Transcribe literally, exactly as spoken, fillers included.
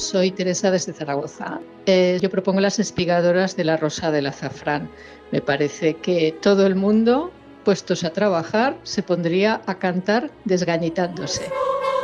Soy Teresa desde Zaragoza. Eh, yo propongo las espigadoras de la rosa del azafrán. Me parece que todo el mundo, puestos a trabajar, se pondría a cantar desgañitándose.